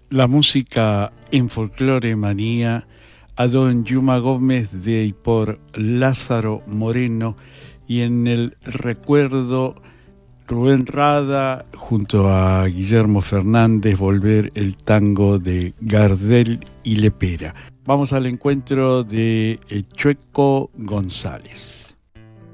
La música en Folclore Manía a don Yuma Gómez de y por Lázaro Moreno, y en el recuerdo Rubén Rada junto a Guillermo Fernández, Volver, el tango de Gardel y Lepera. Vamos al encuentro de Chueco González.